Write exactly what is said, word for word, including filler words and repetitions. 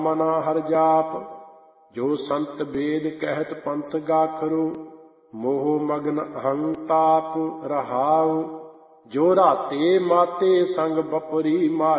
ਮਨਾ ਹਰ ਜਾਪ। ਜੋ ਸੰਤ ਵੇਦ ਕਹਿਤ ਪੰਥ ਗਾਖਰੂ, ਮੋਹ ਮਗਨ ਅਹੰ ਤਾਪ ਰਹਾਉ। ਜੋ ਰਾਤੇ ਮਾਤੇ ਸੰਗ ਬਪੁਰੀ ਮਾਇਆ,